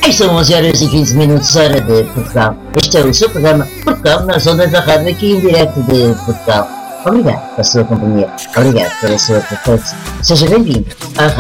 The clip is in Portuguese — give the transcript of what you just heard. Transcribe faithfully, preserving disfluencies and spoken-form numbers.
Aí são onze horas e quinze minutos, hora de Portugal. Este é o seu programa Portugal nas ondas da rádio aqui em direto de Portugal. Obrigado pela sua companhia. Obrigado pela sua preferência. Seja bem-vindo à